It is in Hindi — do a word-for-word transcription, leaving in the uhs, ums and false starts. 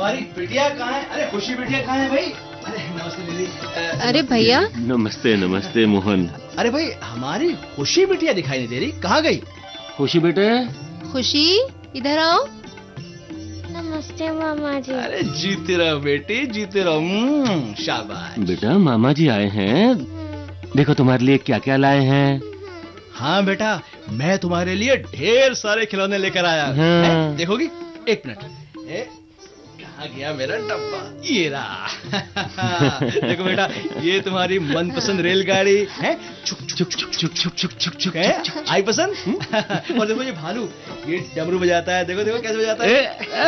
हमारी बिटिया कहाँ है? अरे खुशी बिटिया कहाँ है भाई? अरे नमस्ते दीदी। अ, अरे भैया, नमस्ते नमस्ते मोहन। अरे भाई हमारी खुशी बिटिया दिखाई नहीं दे रही, कहाँ गई? खुशी बेटे, खुशी इधर आओ। नमस्ते मामा जी। अरे जीते रहो बेटी, जीते रहो। हम्म, शाबाश। बेटा मामा जी आए हैं, देखो तुम्हारे लिए क्या क्या लाए हैं। हाँ बेटा, मैं तुम्हारे लिए ढेर सारे खिलौने लेकर आया हूँ। हाँ। हैं? देखोगी? एक मिनट। ए, कहाँ गया मेरा डब्बा? ये रहा। देखो बेटा, ये तुम्हारी मनपसंद रेलगाड़ी है। छुक छुक छुक छुक छुक छुक छुक छुक है। आई पसंद? और देखो ये भालू, ये डमरू बजाता है। देखो देखो कैसे बजाता है। ए,